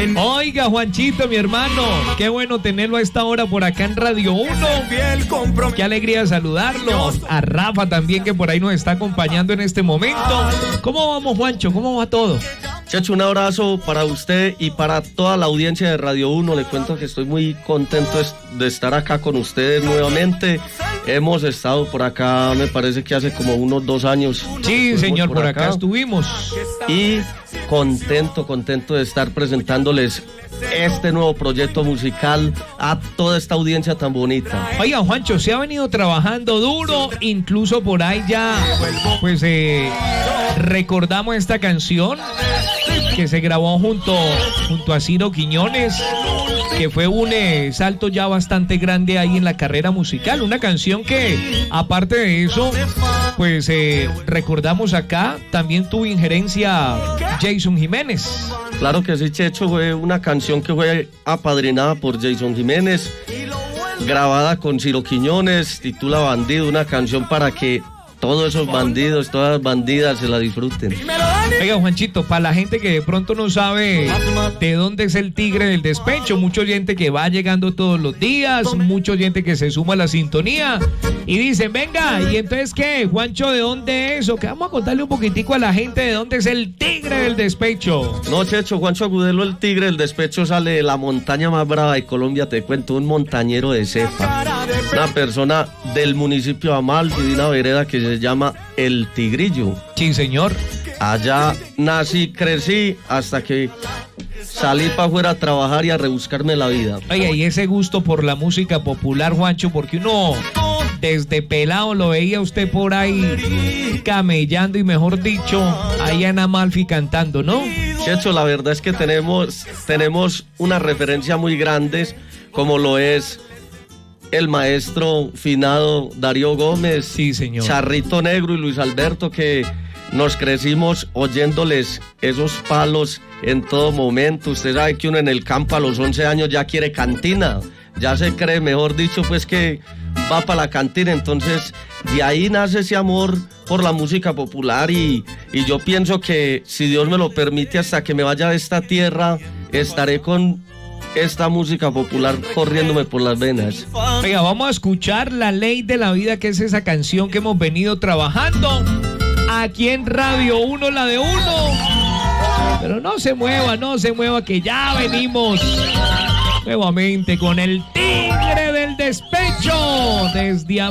Oiga, Juanchito, mi hermano, qué bueno tenerlo a esta hora por acá en Radio 1. Qué alegría saludarlo. A Rafa también, que por ahí nos está acompañando en este momento. ¿Cómo vamos, Juancho? ¿Cómo va todo? Checho, un abrazo para usted y para toda la audiencia de Radio 1. Le cuento que estoy muy contento de estar acá con ustedes nuevamente. Hemos estado por acá, me parece que hace como unos 2 años. Sí, señor, por acá estuvimos. Y contento de estar presentándoles este nuevo proyecto musical a toda esta audiencia tan bonita. Oiga, Juancho, se ha venido trabajando duro, incluso por ahí ya, pues recordamos esta canción que se grabó junto a Ciro Quiñones, que fue un salto ya bastante grande ahí en la carrera musical. Una canción que, aparte de eso, pues recordamos acá, también tuvo injerencia Jason Jiménez. Claro que sí, Checho, fue una canción que fue apadrinada por Jason Jiménez, grabada con Ciro Quiñones, titula Bandido, una canción para que todos esos bandidos, todas las bandidas se la disfruten. Oiga, Juanchito, para la gente que de pronto no sabe de dónde es el Tigre del Despecho, mucha gente que va llegando todos los días, mucha gente que se suma a la sintonía y dicen, venga, ¿y entonces qué? Juancho, ¿de dónde es? O que vamos a contarle un poquitico a la gente de dónde es el Tigre del Despecho. No, Checho, Juancho Agudelo, el Tigre del Despecho, sale de la montaña más brava de Colombia, te cuento, un montañero de cepa, una persona del municipio de Amalfi, de una vereda que se llama El Tigrillo. Sí, señor. Allá nací, crecí, hasta que salí para afuera a trabajar y a rebuscarme la vida. Oye, y ese gusto por la música popular, Juancho, porque uno desde pelado lo veía usted por ahí camellando y, mejor dicho, ahí en Amalfi cantando, ¿no? Checho, la verdad es que tenemos una referencia muy grandes, como lo es el maestro finado Darío Gómez, sí, señor, Charrito Negro y Luis Alberto, que nos crecimos oyéndoles esos palos en todo momento. Usted sabe que uno en el campo a los 11 años ya quiere cantina, ya se cree, mejor dicho, pues que va para la cantina. Entonces de ahí nace ese amor por la música popular y yo pienso que, si Dios me lo permite, hasta que me vaya de esta tierra, estaré con esta música popular corriéndome por las venas. Oiga, vamos a escuchar La Ley de la Vida, que es esa canción que hemos venido trabajando aquí en Radio 1, la de uno. Pero no se mueva, que ya venimos nuevamente con el Tigre del Despecho desde